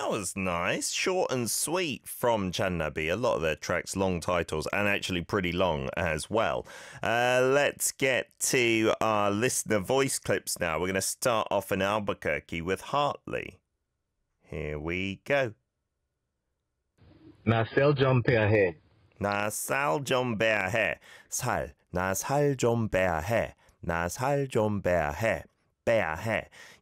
that was nice. Short and sweet from Channabi. A lot of their tracks, long titles, and actually pretty long as well. Let's get to our listener voice clips now. We're going to start off in Albuquerque with Hartley. Here we go. 나 셀 좀 빼야 해. 나 살 좀 빼야 해. 나 살 좀 빼야 해. 나 살 좀 빼야 해. 빼야 해.